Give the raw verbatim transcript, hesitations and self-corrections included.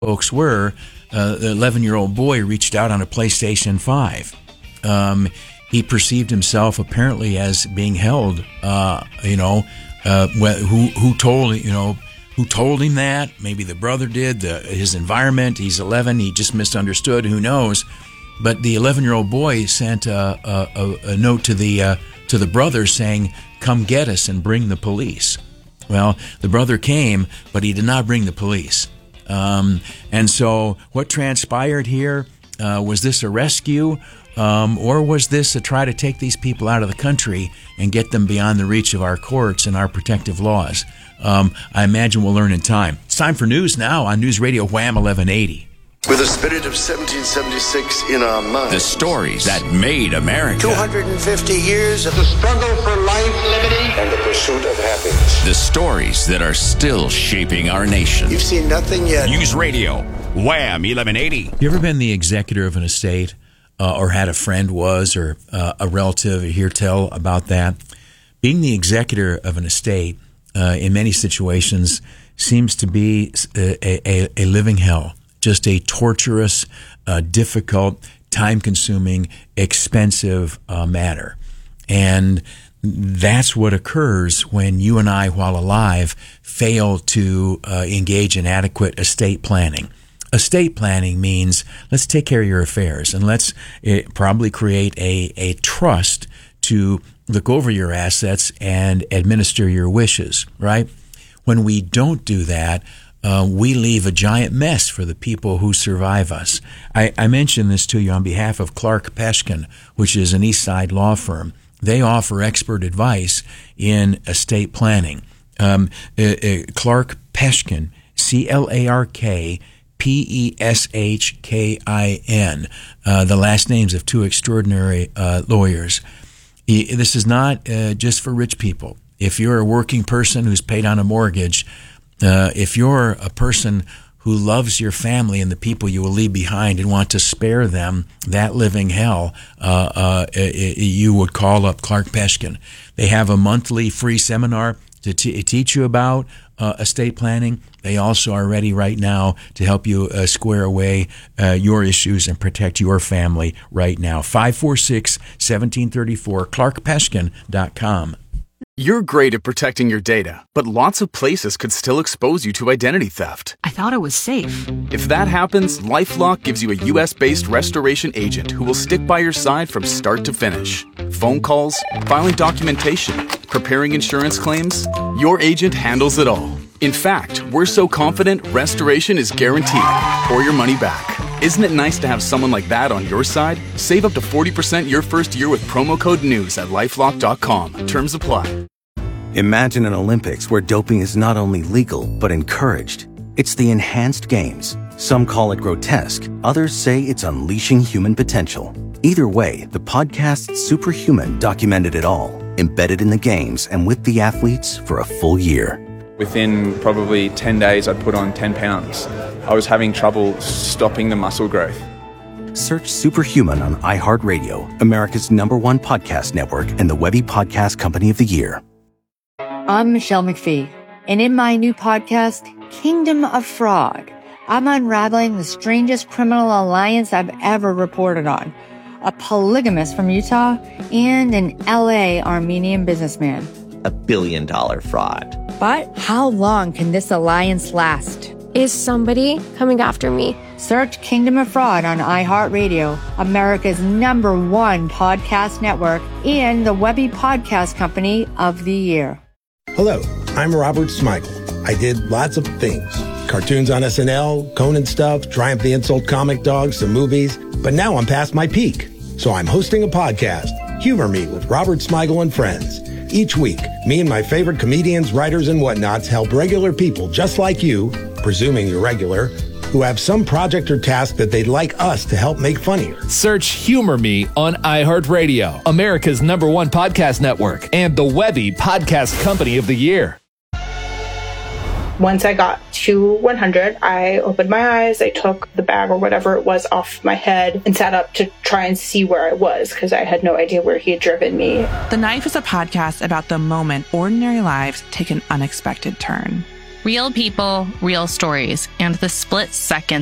folks were, uh, the eleven-year-old boy reached out on a PlayStation five. Um, he perceived himself apparently as being held, uh, you know, uh, who who told, you know, who told him that? Maybe the brother did, the, his environment. He's eleven, he just misunderstood, who knows? But the eleven-year-old boy sent a, a, a note to the uh, to the brother saying, "Come get us and bring the police." Well, the brother came, but he did not bring the police. Um, and so what transpired here, uh, was this a rescue, um, or was this a try to take these people out of the country and get them beyond the reach of our courts and our protective laws? Um, I imagine we'll learn in time. It's time for news now on News Radio Wham eleven eighty. With the spirit of seventeen seventy-six in our minds. The stories that made America. two hundred fifty years of the struggle for life, liberty, and the pursuit of happiness. The stories that are still shaping our nation. You've seen nothing yet. News Radio, Wham eleven eighty. You ever been the executor of an estate, uh, or had a friend was, or uh, a relative hear tell about that? Being the executor of an estate, uh, in many situations, seems to be a, a, a living hell. Just a torturous, uh, difficult, time-consuming, expensive uh, matter. And that's what occurs when you and I, while alive, fail to uh, engage in adequate estate planning. Estate planning means let's take care of your affairs, and let's uh, probably create a, a trust to look over your assets and administer your wishes, right? When we don't do that, Uh, we leave a giant mess for the people who survive us. I, I mentioned this to you on behalf of Clark Peshkin, which is an East Side law firm. They offer expert advice in estate planning. Um, uh, uh, Clark Peshkin, C L A R K P E S H K I N, uh, the last names of two extraordinary uh, lawyers. He, this is not uh, just for rich people. If you're a working person who's paid on a mortgage, Uh, if you're a person who loves your family and the people you will leave behind and want to spare them that living hell, uh, uh, you would call up Clark Peshkin. They have a monthly free seminar to t- teach you about uh, estate planning. They also are ready right now to help you uh, square away uh, your issues and protect your family right now. five four six, one seven three four, clark peshkin dot com. You're great at protecting your data, but lots of places could still expose you to identity theft. I thought it was safe. If that happens, LifeLock gives you a U S-based restoration agent who will stick by your side from start to finish. Phone calls, filing documentation, preparing insurance claims, your agent handles it all. In fact, we're so confident restoration is guaranteed or your money back. Isn't it nice to have someone like that on your side? Save up to forty percent your first year with promo code NEWS at lifelock dot com. Terms apply. Imagine an Olympics where doping is not only legal, but encouraged. It's the Enhanced Games. Some call it grotesque. Others say it's unleashing human potential. Either way, the podcast Superhuman documented it all, embedded in the games and with the athletes for a full year. Within probably ten days, I'd put on ten pounds. I was having trouble stopping the muscle growth. Search Superhuman on iHeartRadio, America's number one podcast network, and the Webby Podcast Company of the Year. I'm Michelle McPhee, and in my new podcast, Kingdom of Fraud, I'm unraveling the strangest criminal alliance I've ever reported on. A polygamist from Utah and an L A Armenian businessman. A billion dollar fraud. But how long can this alliance last? Is somebody coming after me? Search Kingdom of Fraud on iHeartRadio, America's number one podcast network, and the Webby Podcast Company of the Year. Hello, I'm Robert Smigel. I did lots of things. Cartoons on S N L, Conan stuff, Triumph the Insult Comic Dog, some movies. But now I'm past my peak. So I'm hosting a podcast, Humor Me with Robert Smigel and Friends. Each week, me and my favorite comedians, writers, and whatnots help regular people just like you, presuming you're regular, who have some project or task that they'd like us to help make funnier. Search Humor Me on iHeartRadio, America's number one podcast network, and the Webby Podcast Company of the Year. Once I got to one hundred, I opened my eyes, I took the bag or whatever it was off my head and sat up to try and see where I was because I had no idea where he had driven me. The Knife is a podcast about the moment ordinary lives take an unexpected turn. Real people, real stories, and the split second